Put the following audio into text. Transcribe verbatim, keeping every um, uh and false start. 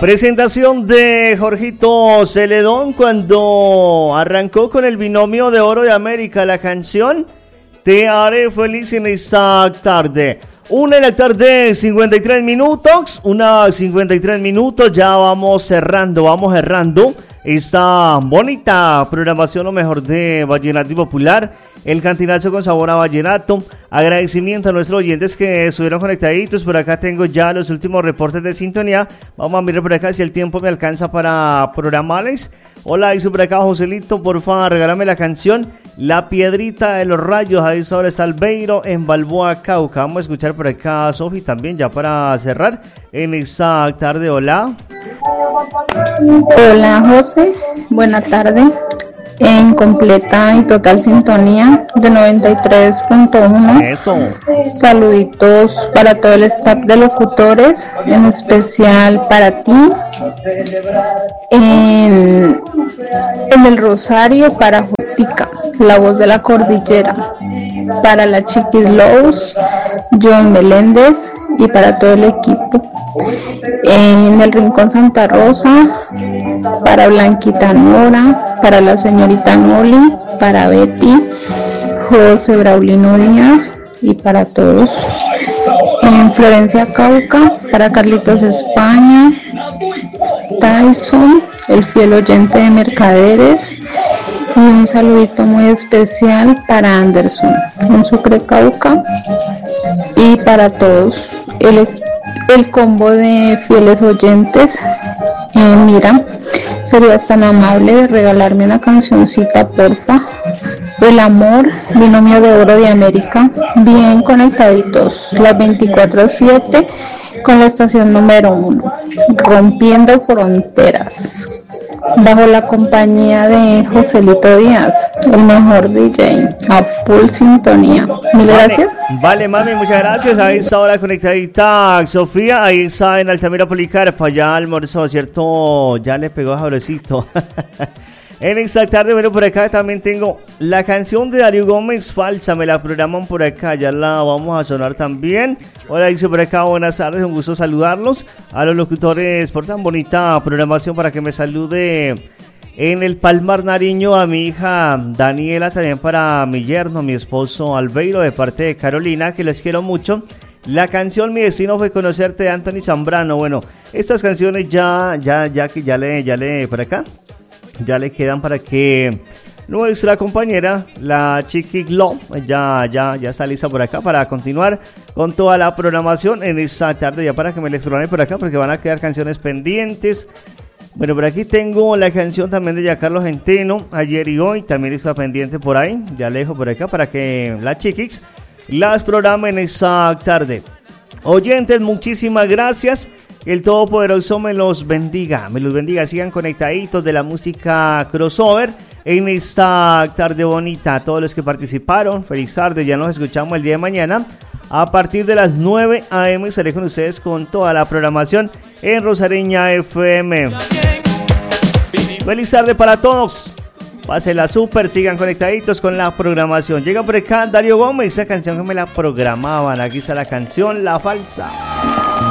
Presentación de Jorgito Celedón cuando arrancó con el binomio de oro de América, la canción Te haré feliz en esta tarde. Una de la tarde, cincuenta y tres minutos, una cincuenta y tres minutos, ya vamos cerrando, vamos cerrando esta bonita programación, lo mejor de Vallenato y Popular, el cantinazo con sabor a vallenato. Agradecimiento a nuestros oyentes que estuvieron conectaditos. Por acá tengo ya los últimos reportes de sintonía. Vamos a mirar por acá si el tiempo me alcanza para programarles. Hola, dice por acá Joselito, por favor, regálame la canción La Piedrita de los Rayos. Ahí está ahora está Albeiro en Balboa, Cauca. Vamos a escuchar por acá a Sofi también, ya para cerrar en esta tarde. Hola. Hola, José. Buena tarde. En completa y total sintonía de noventa y tres punto uno. Eso. Saluditos para todo el staff de locutores, en especial para ti. En, en el Rosario para Jutica, la voz de la cordillera. Para la Chiquis Lowe's, John Meléndez y para todo el equipo. En el Rincón Santa Rosa, para Blanquita Nora, para la señorita Noli, para Betty, José Braulino Díaz y para todos. En Florencia Cauca, para Carlitos España, Tyson, el fiel oyente de Mercaderes, y un saludito muy especial para Anderson en Sucre Cauca y para todos el, el combo de fieles oyentes. Eh, mira, serías tan amable de regalarme una cancioncita, porfa. El amor, binomio de oro de América, bien conectaditos las veinticuatro siete con la estación número uno, rompiendo fronteras, bajo la compañía de Joselito Díaz, el mejor D J, a full sintonía. Mil vale, gracias. Vale, mami, muchas gracias. Ahí está ahora conectadita Sofía, ahí está en Altamira Policarpa, ya almorzó, ¿cierto? Ya le pegó sabrecito. En esta tarde, bueno, por acá también tengo la canción de Darío Gómez, Falsa, me la programan por acá, ya la vamos a sonar también. Hola, dice por acá, buenas tardes, un gusto saludarlos a los locutores por tan bonita programación, para que me salude en el Palmar Nariño a mi hija Daniela, también para mi yerno, mi esposo Albeiro, de parte de Carolina, que les quiero mucho. La canción Mi Destino Fue Conocerte de Anthony Zambrano. Bueno, estas canciones ya, ya, ya que ya le, ya le, por acá. Ya le quedan para que nuestra compañera, la Chiqui Glow, ya, ya, ya está lista por acá para continuar con toda la programación en esta tarde, ya para que me les programe por acá, porque van a quedar canciones pendientes. Bueno, por aquí tengo la canción también de Giancarlo Genteno, Ayer y Hoy, también está pendiente por ahí, ya le dejo por acá para que la Chiquix las programe en esta tarde. Oyentes, muchísimas gracias. Que el Todopoderoso me los bendiga, me los bendiga, sigan conectaditos de la música crossover en esta tarde bonita. A todos los que participaron, feliz tarde, ya nos escuchamos el día de mañana. A partir de las nueve a.m. estaré con ustedes con toda la programación en Rosareña F M. Feliz tarde para todos, pásenla súper, sigan conectaditos con la programación. Llega por acá Darío Gómez, esa canción que me la programaban, aquí está la canción La Falsa.